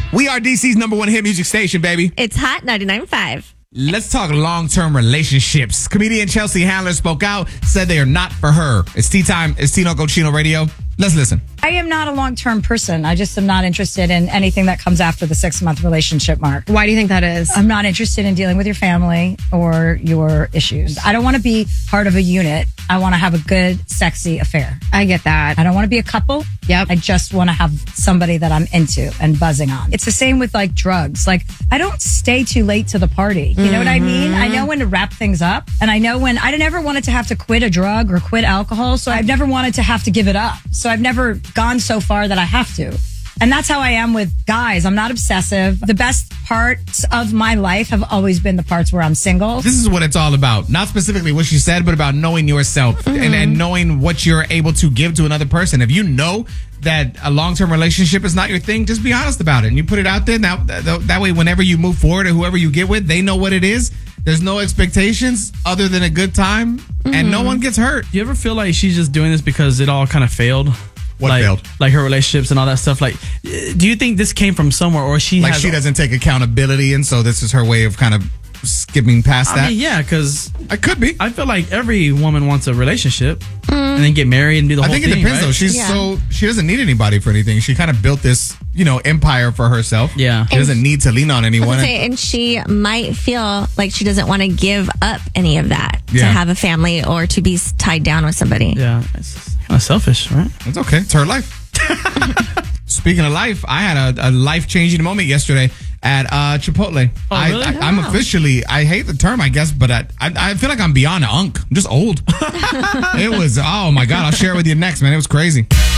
We are DC's number one hit music station, baby. It's Hot 99.5. Let's talk long-term relationships. Comedian Chelsea Handler spoke out, said they are not for her. It's tea time. It's Tino Cochino Radio. Let's listen. I am not a long-term person. I just am not interested in anything that comes after the 6-month relationship mark. Why do you think that is? I'm not interested in dealing with your family or your issues. I don't want to be part of a unit. I want to have a good, sexy affair. I get that. I don't want to be a couple. Yep. I just want to have somebody that I'm into and buzzing on. It's the same with like drugs. Like I don't stay too late to the party. You know what I mean? I know when to wrap things up, and I know when I never wanted to have to quit a drug or quit alcohol. So I've never wanted to have to give it up. So I've never gone so far that I have to. And that's how I am with guys. I'm not obsessive. The best parts of my life have always been the parts where I'm single. This is what it's all about. Not specifically what she said, but about knowing yourself and knowing what you're able to give to another person. If you know that a long-term relationship is not your thing, just be honest about it and you put it out there. Now, that way, whenever you move forward or whoever you get with, they know what it is. There's no expectations other than a good time and no one gets hurt. Do you ever feel like she's just doing this because it all kind of failed? What failed? Like her relationships and all that stuff. Like, do you think this came from somewhere, or she doesn't take accountability, and so this is her way of kind of skipping past that? I mean, yeah, because I could be. I feel like every woman wants a relationship and then get married and do the whole thing. I think it depends, right? though. She doesn't need anybody for anything. She kind of built this, empire for herself. Yeah, she doesn't need to lean on anyone. And she might feel like she doesn't want to give up any of that to have a family or to be tied down with somebody. Yeah, it's kind of selfish, right? It's okay. It's her life. Speaking of life, I had a life-changing moment yesterday at Chipotle. Oh, really? I'm officially, I hate the term, I guess, but I feel like I'm beyond unk. I'm just old. It was, oh my God, I'll share it with you next, man. It was crazy.